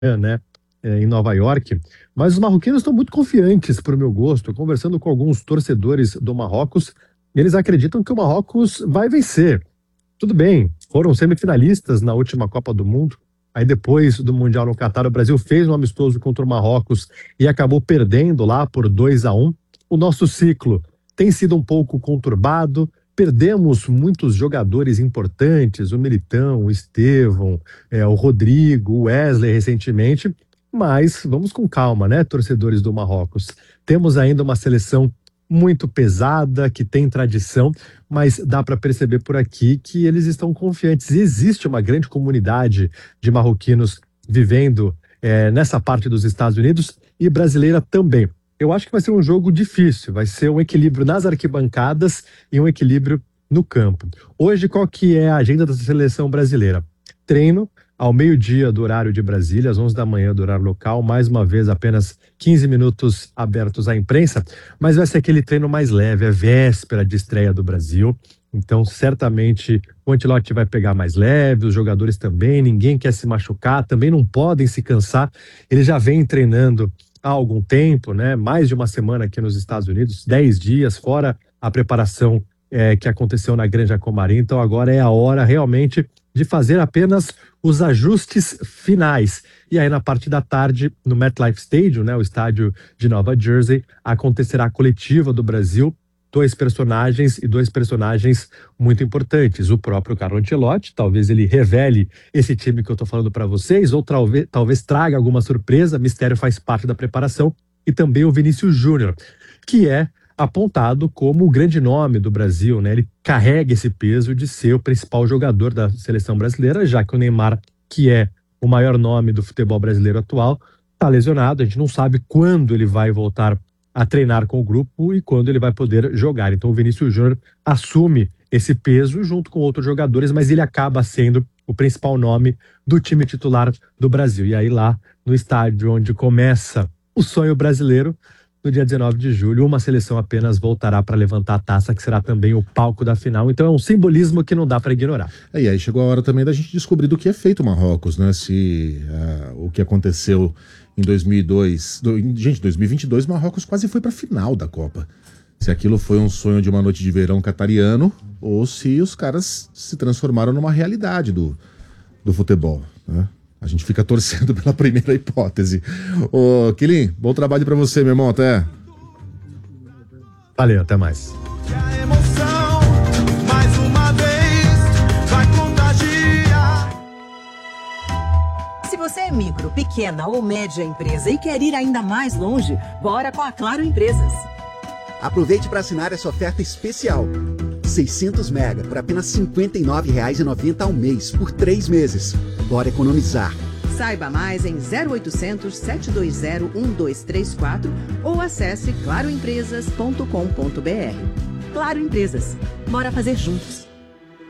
né, em Nova York, mas os marroquinos estão muito confiantes, para o meu gosto. Conversando com alguns torcedores do Marrocos, eles acreditam que o Marrocos vai vencer. Tudo bem, foram semifinalistas na última Copa do Mundo. Aí depois do Mundial no Catar, o Brasil fez um amistoso contra o Marrocos e acabou perdendo lá por 2-1. O nosso ciclo tem sido um pouco conturbado. Perdemos muitos jogadores importantes, o Militão, o Estevão, o Rodrigo, o Wesley recentemente. Mas vamos com calma, né, torcedores do Marrocos? Temos ainda uma seleção muito pesada, que tem tradição, mas dá para perceber por aqui que eles estão confiantes. Existe uma grande comunidade de marroquinos vivendo nessa parte dos Estados Unidos e brasileira também. Eu acho que vai ser um jogo difícil, vai ser um equilíbrio nas arquibancadas e um equilíbrio no campo. Hoje, qual que é a agenda da seleção brasileira? Treino ao meio-dia do horário de Brasília, às 11 da manhã do horário local, mais uma vez apenas 15 minutos abertos à imprensa, mas vai ser aquele treino mais leve, é véspera de estreia do Brasil, então certamente o Ancelotti vai pegar mais leve, os jogadores também, ninguém quer se machucar, também não podem se cansar, ele já vem treinando há algum tempo, né? Mais de uma semana aqui nos Estados Unidos, 10 dias, fora a preparação que aconteceu na Granja Comari, então agora é a hora realmente de fazer apenas os ajustes finais. E aí, na parte da tarde, no MetLife Stadium, né, o estádio de Nova Jersey, acontecerá a coletiva do Brasil, dois personagens muito importantes. O próprio Carlo Ancelotti, talvez ele revele esse time que eu estou falando para vocês, ou talvez traga alguma surpresa, mistério faz parte da preparação, e também o Vinícius Júnior, que é apontado como o grande nome do Brasil, né? Ele carrega esse peso de ser o principal jogador da seleção brasileira, já que o Neymar, que é o maior nome do futebol brasileiro atual, está lesionado. A gente não sabe quando ele vai voltar a treinar com o grupo e quando ele vai poder jogar. Então o Vinícius Júnior assume esse peso junto com outros jogadores, mas ele acaba sendo o principal nome do time titular do Brasil. E aí lá no estádio onde começa o sonho brasileiro, no dia 19 de julho, uma seleção apenas voltará para levantar a taça, que será também o palco da final. Então é um simbolismo que não dá para ignorar. E aí chegou a hora também da gente descobrir do que é feito o Marrocos, né? Se o que aconteceu em 2002... Gente, 2022, Marrocos quase foi para a final da Copa. Se aquilo foi um sonho de uma noite de verão catariano ou se os caras se transformaram numa realidade do futebol, né? A gente fica torcendo pela primeira hipótese. Ô, Quilin, bom trabalho pra você, meu irmão, até. Valeu, até mais. A emoção, mais uma vez, vai contagiar. Se você é micro, pequena ou média empresa e quer ir ainda mais longe, bora com a Claro Empresas. Aproveite para assinar essa oferta especial. 600 mega por apenas R$ 59,90 ao mês, por 3 meses. Bora economizar. Saiba mais em 0800 720 1234 ou acesse claroempresas.com.br. Claro Empresas. Bora fazer juntos.